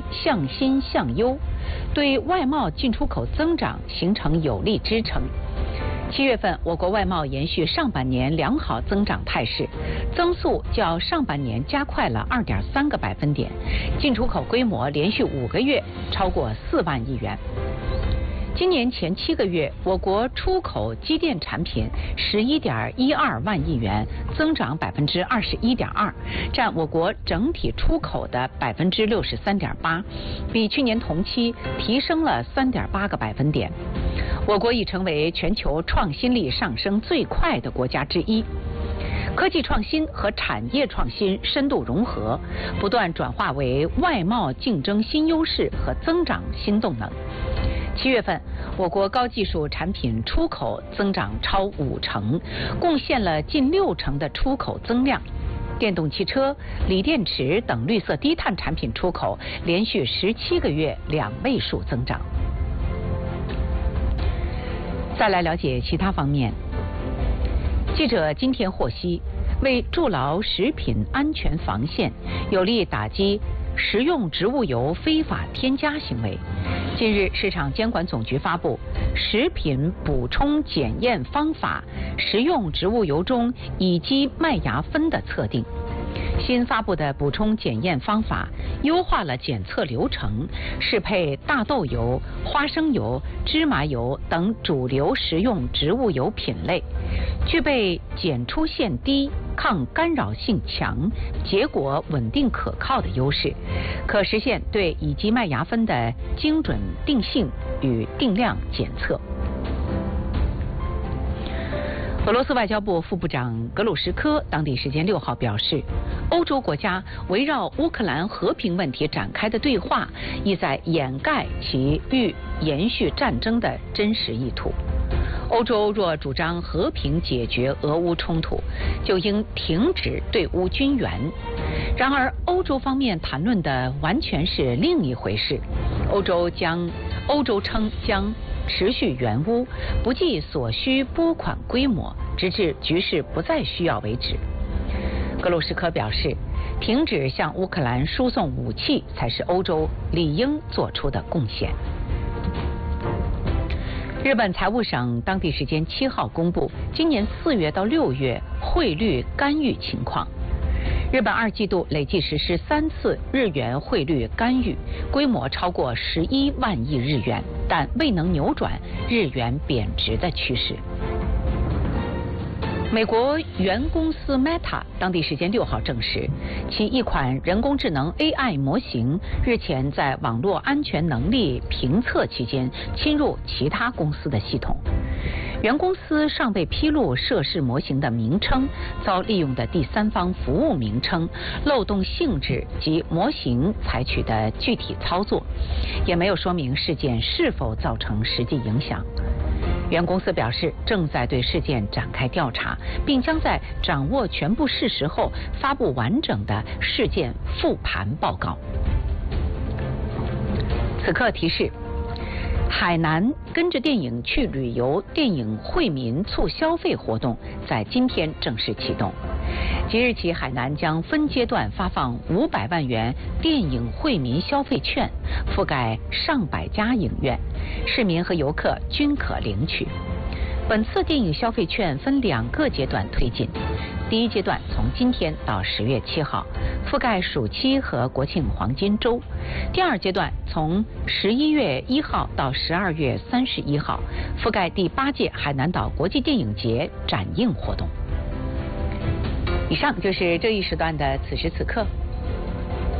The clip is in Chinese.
向新向优，对外贸进出口增长形成有力支撑。7月份，我国外贸延续上半年良好增长态势，增速较上半年加快了2.3个百分点，进出口规模连续5个月超过4万亿元。今年前7个月，我国出口机电产品11.12万亿元，增长21.2%，占我国整体出口的63.8%，比去年同期提升了3.8个百分点。我国已成为全球创新力上升最快的国家之一。科技创新和产业创新深度融合，不断转化为外贸竞争新优势和增长新动能。7月份，我国高技术产品出口增长超50%，贡献了近60%的出口增量。电动汽车、锂电池等绿色低碳产品出口连续17个月2位数增长。再来了解其他方面。记者今天获悉，为筑牢食品安全防线，有力打击食用植物油非法添加行为，近日市场监管总局发布《食品补充检验方法》食用植物油中乙基麦芽酚的测定。新发布的补充检验方法优化了检测流程，适配大豆油、花生油、芝麻油等主流食用植物油品类，具备检出线低、抗干扰性强、结果稳定可靠的优势，可实现对乙基麦芽酚的精准定性与定量检测。俄罗斯外交部副部长格鲁什科当地时间6号表示，欧洲国家围绕乌克兰和平问题展开的对话，意在掩盖其欲延续战争的真实意图。欧洲若主张和平解决俄乌冲突，就应停止对乌军援。然而，欧洲方面谈论的完全是另一回事。欧洲称将持续援乌，不计所需拨款规模，直至局势不再需要为止。格鲁什科表示，停止向乌克兰输送武器才是欧洲理应做出的贡献。日本财务省当地时间7号公布今年4月到6月汇率干预情况。日本2季度累计实施3次日元汇率干预，规模超过11万亿日元，但未能扭转日元贬值的趋势。美国原公司 Meta 当地时间6号证实，其一款人工智能 AI 模型日前在网络安全能力评测期间侵入其他公司的系统。原公司尚未披露涉事模型的名称、遭利用的第三方服务名称、漏洞性质及模型采取的具体操作，也没有说明事件是否造成实际影响。原公司表示，正在对事件展开调查，并将在掌握全部事实后发布完整的事件复盘报告。此刻提示：海南跟着电影去旅游电影惠民促消费活动在今天正式启动。即日起，海南将分阶段发放500万元电影惠民消费券，覆盖上百家影院，市民和游客均可领取。本次电影消费券分2个阶段推进，第一阶段从今天到10月7号，覆盖暑期和国庆黄金周；第二阶段从11月1号到12月31号，覆盖第8届海南岛国际电影节展映活动。以上就是这一时段的此时此刻。